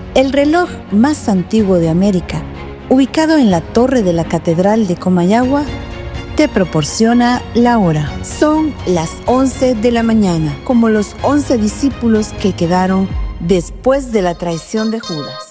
El reloj más antiguo de América, ubicado en la torre de la Catedral de Comayagua, te proporciona la hora. Son las 11 de la mañana, como los 11 discípulos que quedaron después de la traición de Judas.